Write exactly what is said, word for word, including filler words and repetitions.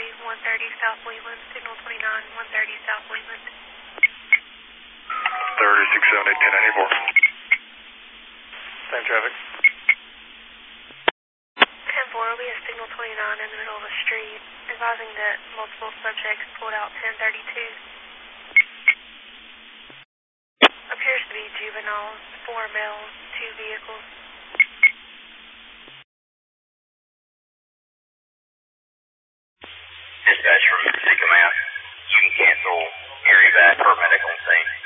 one thirty South Wheeland, signal twenty-nine, one thirty South Wheeland. thirty-six seven eight ten ninety-four. Same traffic. ten four will be at signal twenty-nine in the middle of the street, advising that multiple subjects pulled out ten thirty-two. Appears to be juveniles, four males, two vehicles. Dispatch from City Command. You can cancel Erie back for medical scene.